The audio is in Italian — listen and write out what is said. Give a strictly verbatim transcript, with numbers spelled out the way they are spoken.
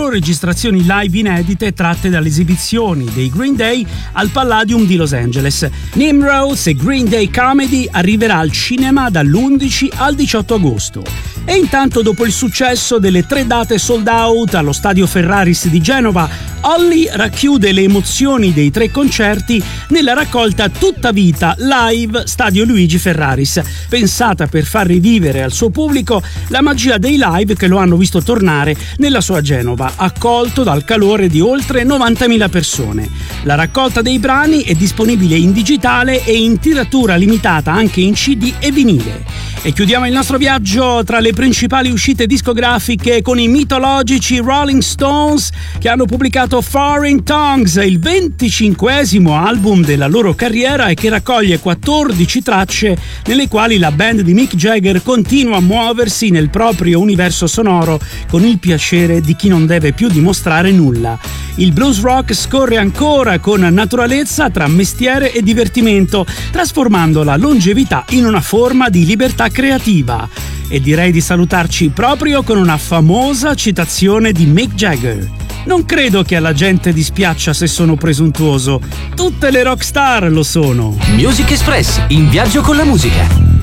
quattro registrazioni live inedite tratte dalle esibizioni dei Green Day al Palladium di Los Angeles. Nimrods e Green Day Comedy arriverà al cinema dall'undici al diciotto agosto. E intanto, dopo il successo delle tre date sold out allo Stadio Ferraris di Genova, Olly racchiude le emozioni dei tre concerti nella raccolta Tutta Vita Live Stadio Luigi Ferraris, pensata per far rivivere al suo pubblico la magia dei live che lo hanno visto tornare nella sua Genova, accolto dal calore di oltre novantamila persone. La raccolta dei brani è disponibile in digitale e in tiratura limitata anche in C D e vinile. E chiudiamo il nostro viaggio tra le principali uscite discografiche con i mitologici Rolling Stones, che hanno pubblicato Foreign Tongues, il venticinquesimo album della loro carriera e che raccoglie quattordici tracce nelle quali la band di Mick Jagger continua a muoversi nel proprio universo sonoro con il piacere di chi non deve più dimostrare nulla. Il blues rock scorre ancora con naturalezza tra mestiere e divertimento, trasformando la longevità in una forma di libertà creativa. E direi di salutarci proprio con una famosa citazione di Mick Jagger: non credo che alla gente dispiaccia se sono presuntuoso, tutte le rockstar lo sono. Music Express, in viaggio con la musica.